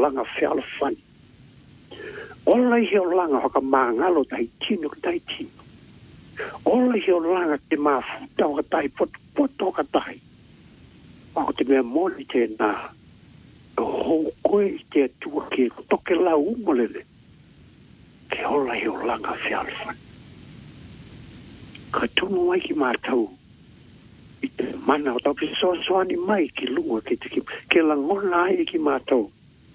langa fiala fani. Ola i heo langa haka māngalo tai tino ka tai tino. Ola i heo langa te mafuta o ka tai poto ka tai. Ako te mea moni te nā. O hou koe i te atua ke toke lau umolele. Ke ola i heo langa fiala fani. Ka tunu mai ki mātau. I te mana o tau ki soani mai ki lunga ke langona ai ki mātau.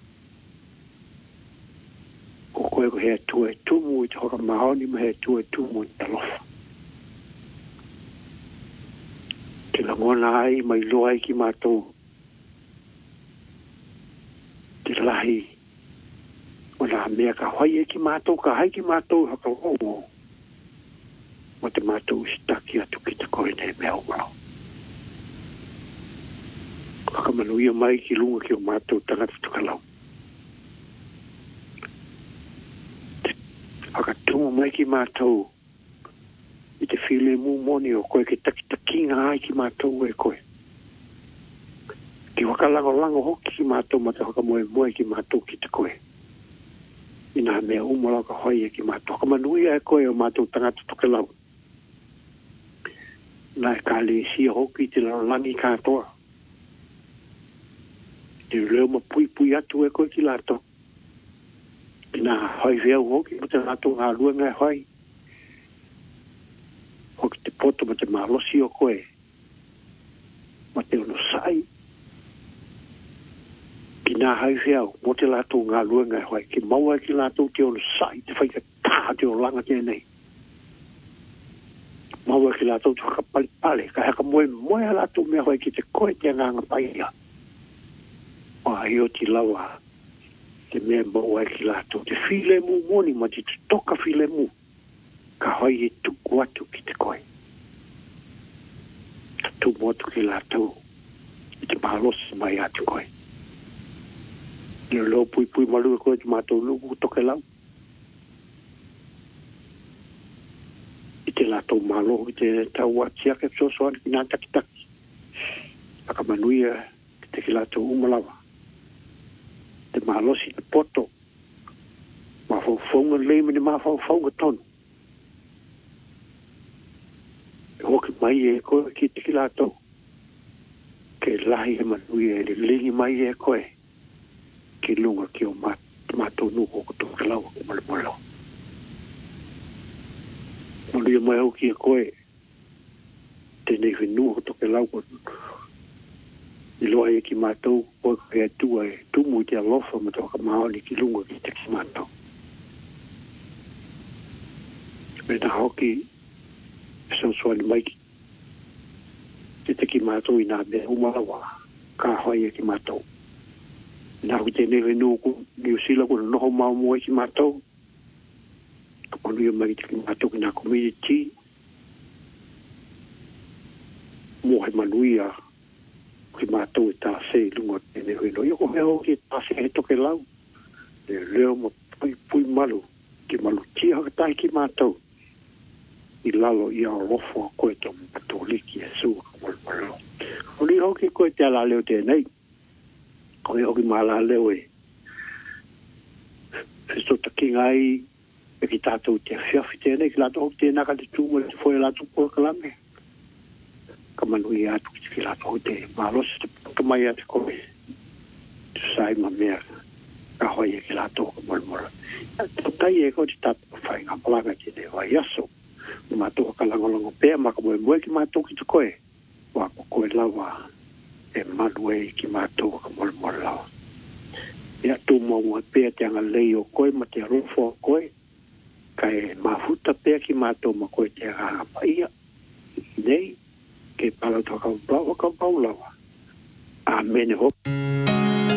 Ko koe ko hea tue tumu i te hora mahoni ma hea tue tumu i te lofa. Ke langona ai mai loa ai ki mātou. Te lahi. O la mea ka hoi e ki mātou, ka hai ki mātou haka hongo. Ma te mātou istaki atu ki te koe ne mea umaro. Haka manuia mai ki lunga ki o mātou tangata tukalau. Haka tumu mai ki mātou. I te while mu moni o koe ke takinga ai ki mātou e koe. Ki waka lango hoki ki mātou ma te haka moe ki mātou ki te koe. Ina mea umara ka hoi e ki mātou. Haka manuia e koe o mātou tangata tukalau. Nā e ka le si hoki te langi kātoa. Te leo ma pui atu e koe ki lato. Nā hoi veo hoki, ma te lato ngā lua ngai hoi. Hoki te poto ma te malosi o koe. Ma te ono sai. Ki nā hoi veo, mo te lato ngā lua ngai hoi. Ki maua ki lato te ono sai, te whaika tā te o langa tēnei. Maua ki lato te whaka pale, ka haka moe a lato mea hoi ki te koe te nganga paia. Ai o ti lawa te mea maua ki lato te while mu moni ma te toka while mu ka hoi e tuku atu ki te koe ka tu motu ki lato i te malos mai atu koe nio leo pui malu e koe te mātou lugu toke lau i te lato malo i te tau atia ke sosoan ki nā taki aka manuia ki te ki lato umalawa te malosi te poto. Ma whauwhaunga leima ni ma whauwhaunga tonu. E hoki mai e koe ki te kilato. Ke lahi e manui e lingi mai e koe. Ki lunga ki o mātou nuko ko tō kilau o malamolau. Manui e mai au ki e koe. Tēnei whenua ko tō kilau ko I loa e ki mātou, koe kaya tua e tumu te alofa ma te waka maoni ki lunga ki te ki mātou. Pena hoki, e sansuani mai ki te ki mātou I nā mea umalawa, ka hoi e ki mātou. Nā hui te newe nuku, ni usila kuna noho mau mua ki mātou. Ka panuia mai te ki mātou ki nā community. Mohe manuia, ki mātou e tā se lunga tēne huino. Ioko mea hoki e tā se he toke lau. E leo ma pui malu. Ki malu tia haka tai ki mātou. I lalo I ao rofo a koe tō katoliki e sua ka malu. O ni hoki koe te ala leo tēnei. Koe hoki mala leo e. Festo takinga ai e ki tātou te whiawhi tēnei. Ki lato hoki tēnā ka te tūma te whoe lato kua kalame. Ka manui atu ki lato te malos te putamai atu koe. Tu sai ma mea ka hoi e ki lato ka mora. Tau tai e ko te tatu whai ngā palanga ki te wai aso. Mātou ka langolongo pēr maka moe ki mātou ki te koe. Wā ko koe lawa e manu e ki mātou ka mora lawa. Ia tū maua pēr te anga lei o koe ma te rofo o koe. Ka e mafuta pēr ki mātou ma koe te anga paia. Nei. Ke pala toka pau lawa. Amen.